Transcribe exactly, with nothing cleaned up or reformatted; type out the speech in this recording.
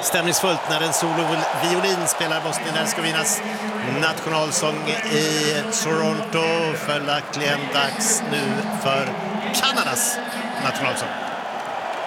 stämningsfullt när en soloviolin spelar Bosnien-Hercegovinas nationalsång i Toronto. Följaktligen dags nu för Kanadas nationalsång.